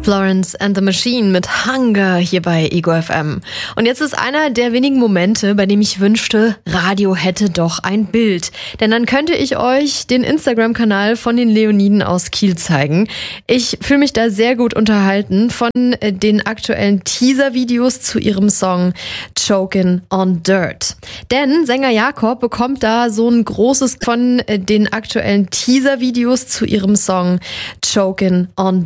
Florence and the Machine mit Hunger hier bei Ego FM. Und jetzt ist einer der wenigen Momente, bei dem ich wünschte, Radio hätte doch ein Bild. Denn dann könnte ich euch den Instagram-Kanal von den Leoniden aus Kiel zeigen. Ich fühle mich da sehr gut unterhalten von den aktuellen Teaser-Videos zu ihrem Song Chokin' on Dirt. Denn Sänger Jakob bekommt da so ein großes von den aktuellen Teaser-Videos zu ihrem Song Chokin' on